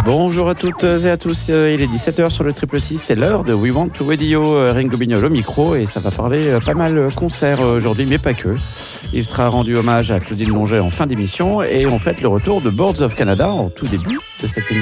Bonjour à toutes et à tous, il est 17h sur le 666, c'est l'heure de We Want to Radio, Ringo Bignol au micro et ça va parler pas mal concert aujourd'hui, mais pas que. Il sera rendu hommage à Claudine Longet en fin d'émission et on fête le retour de Boards of Canada en tout début de cette émission.